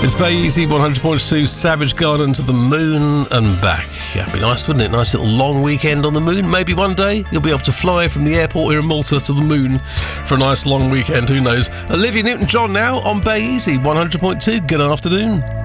It's Bay Easy 100.2 Savage Garden to the moon and back. Yeah, it'd be nice, wouldn't it? Nice little long weekend on the moon. Maybe one day you'll be able to fly from the airport here in Malta to the moon for a nice long weekend. Who knows? Olivia Newton-John now on Bay Easy 100.2. Good afternoon.